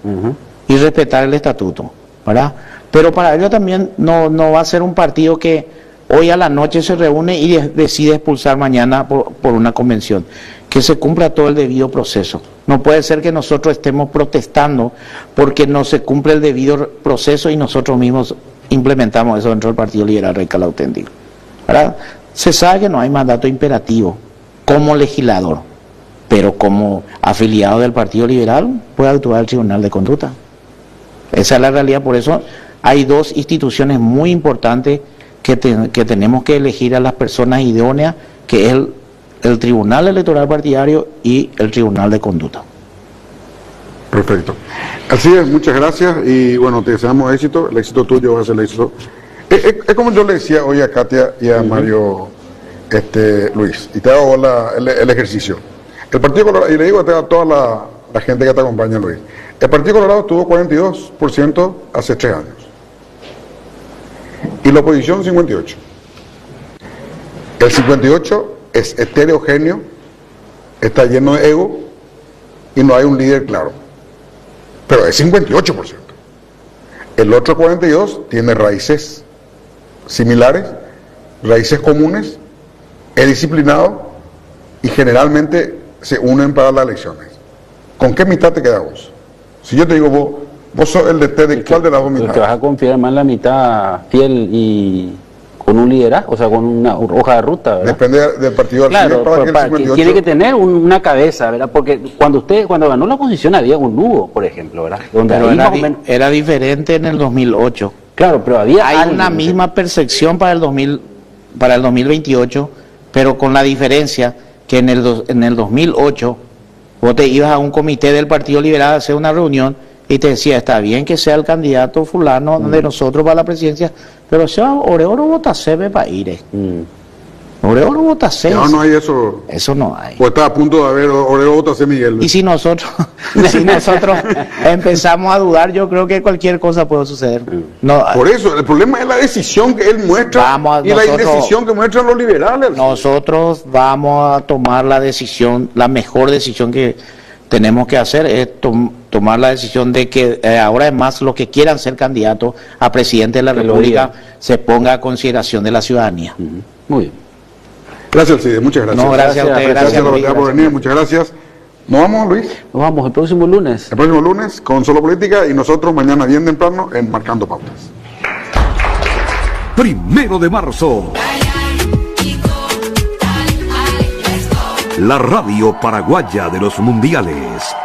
y respetar el estatuto, ¿verdad? Pero para ello también no va a ser un partido que hoy a la noche se reúne y decide expulsar mañana por una convención. Que se cumpla todo el debido proceso. No puede ser que nosotros estemos protestando porque no se cumple el debido proceso y nosotros mismos implementamos eso dentro del Partido Liberal Radical Auténtico, ¿verdad? Se sabe que no hay mandato imperativo como legislador, pero como afiliado del Partido Liberal puede actuar el Tribunal de Conducta. Esa es la realidad. Por eso hay dos instituciones muy importantes que tenemos que elegir a las personas idóneas, que es el Tribunal Electoral Partidario y el Tribunal de Conducta. Perfecto. Así es, muchas gracias y bueno, te deseamos éxito. El éxito tuyo va a ser el éxito. Es como yo le decía hoy a Katia y a Mario Luis, y te hago el ejercicio. El Partido Colorado, y le digo a toda la gente que te acompaña, Luis, el Partido Colorado tuvo 42% hace 3 años. Y la oposición 58%. El 58% es heterogéneo, está lleno de ego y no hay un líder claro. Pero es 58%. El otro 42% tiene raíces similares, raíces comunes, es disciplinado y generalmente se unen para las elecciones. ¿Con qué mitad te queda vos? Si yo te digo vos sos el de cuál de las dos mitades. ¿Te vas a confiar más en la mitad fiel y con un liderazgo, o sea, con una hoja de ruta, ¿verdad? Depende del partido. Claro, tiene que tener una cabeza, ¿verdad? Porque cuando ganó la oposición había un nudo, por ejemplo, ¿verdad? Donde pero era diferente en el 2008. Claro, pero hay una misma percepción para el 2028, pero con la diferencia que en el 2008 vos te ibas a un comité del Partido Liberal a hacer una reunión y te decía, está bien que sea el candidato fulano de nosotros para la presidencia, pero sea Oreoro Botasebe para ir. Oreoro Botasebe. No hay eso. Eso no hay. Pues está a punto de haber Oreoro Botasebe, Miguel. Y si nosotros empezamos a dudar, yo creo que cualquier cosa puede suceder. No, por eso, el problema es la decisión que él muestra la indecisión que muestran los liberales. Nosotros vamos a tomar la decisión, la mejor decisión que tenemos que hacer es tomar la decisión de que ahora además los que quieran ser candidatos a presidente de la República se ponga a consideración de la ciudadanía. Muy bien. Gracias, Alcide, muchas gracias. No, gracias a usted, gracias por venir, muchas gracias. ¿Nos vamos, Luis? Nos vamos el próximo lunes. El próximo lunes con Solo Política y nosotros mañana bien temprano en Marcando Pautas. 1 de marzo. La radio paraguaya de los mundiales.